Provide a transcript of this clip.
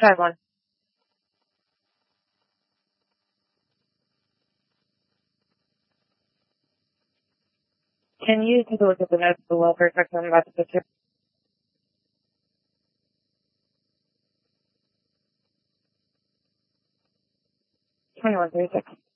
Try one. Can you take a look at the notes of the welfare section about the picture? 2136.